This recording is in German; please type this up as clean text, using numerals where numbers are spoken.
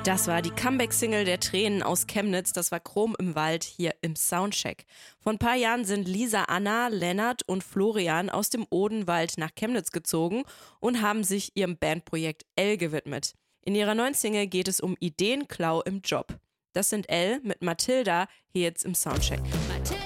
Das war die Comeback-Single der Tränen aus Chemnitz. Das war Chrom im Wald hier im Soundcheck. Vor ein paar Jahren sind Lisa Anna, Lennart und Florian aus dem Odenwald nach Chemnitz gezogen und haben sich ihrem Bandprojekt L gewidmet. In ihrer neuen Single geht es um Ideenklau im Job. Das sind L mit Mathilda hier jetzt im Soundcheck. Mathilda.